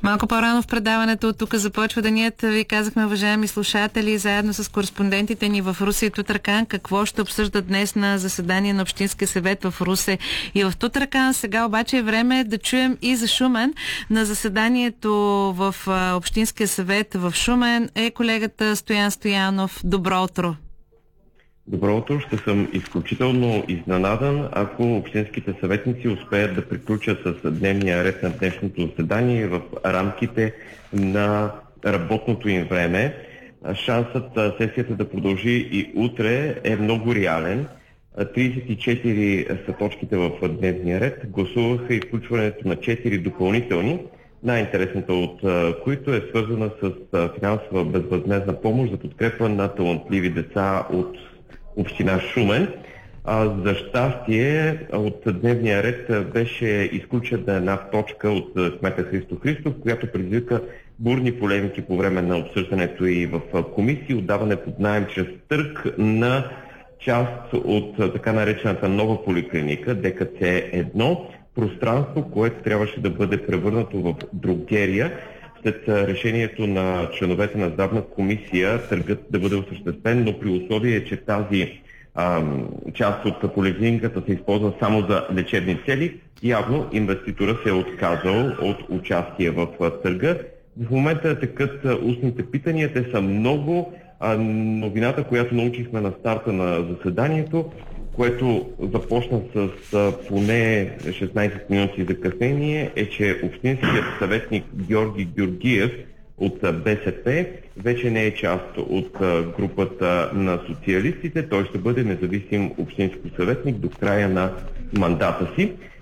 Малко по-рано в предаването от тук започва денят. Ви казахме, уважаеми слушатели, заедно с кореспондентите ни в Русе и Тутракан, какво ще обсъждат днес на заседание на Общинския съвет в Русе и в Тутракан. Сега обаче е време да чуем и за Шумен. На заседанието в Общинския съвет в Шумен е колегата Стоян Стоянов. Добро утро! Добро утро! Ще съм изключително изненадан, ако общинските съветници успеят да приключат с дневния ред на днешното заседание в рамките на работното им време. Шансът сесията да продължи и утре е много реален. 34 са точките в дневния ред. Гласуваха и включването на 4 допълнителни, най-интересната от които е свързана с финансова безвъзмездна помощ за подкрепа на талантливи деца от община Шумен. За щастие от дневния ред беше изключена една точка от кмета Христо Христов, която предизвика бурни полемики по време на обсъждането и в комисии, отдаване под наем чрез търг на част от така наречената нова поликлиника ДКЦ-1, пространство, което трябваше да бъде превърнато в дрогерия. След решението на членовете на здравна комисия търгът да бъде осъществен, но при условие, че тази част от поликлиниката се използва само за лечебни цели, явно инвеститора се е отказал от участие в търга. В момента текат устните питания, те са много. Новината, която научихме на старта на заседанието, което започна с поне 16 минути закъснение, е, че общинският съветник Георги Георгиев от БСП вече не е част от групата на социалистите. Той ще бъде независим общински съветник до края на мандата си.